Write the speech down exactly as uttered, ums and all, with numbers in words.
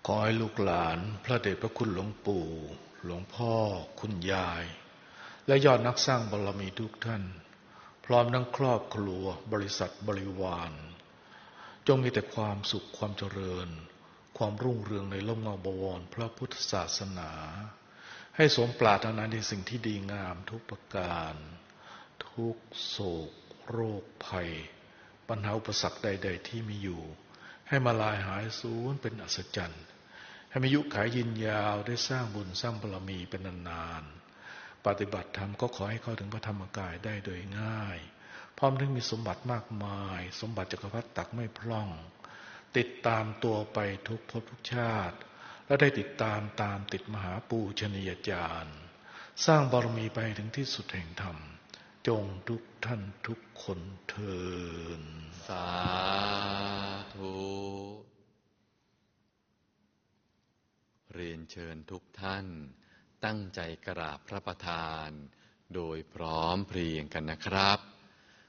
ขอให้ลูกหลานพระเดชพระคุณหลวงปู่หลวงพ่อคุณยายและยอดนักสร้างบารมีทุกท่านพร้อมทั้งครอบครัวบริษัทบริวารจงมีแต่ความสุขความเจริญความรุ่งเรืองในร่มเงาบวรพระพุทธศาสนาให้สมปรารถนาในสิ่งที่ดีงามทุกประการทุกโศกโรคภัยปัญหาอุปสรรคใดๆที่มีอยู่ให้มาลายหายสูญเป็นอัศจรรย์ให้มีอายุขายยืนยาวได้สร้างบุญสร้างบารมีเป็นนานๆปฏิบัติธรรมก็ขอให้เข้าถึงพระธรรมกายได้โดยง่ายพร้อมทั้งมีสมบัติมากมายสมบัติจักรพรรดิตักไม่พร่องติดตามตัวไปทุกภพทุกชาติและได้ติดตามตามติดมหาปูชนียญาณสร้างบารมีไปถึงที่สุดแห่งธรรมจงทุกท่านทุกคนเทอญสาธุเรียนเชิญทุกท่านตั้งใจกราบพระประธานโดยพร้อมเพรียงกันนะครับ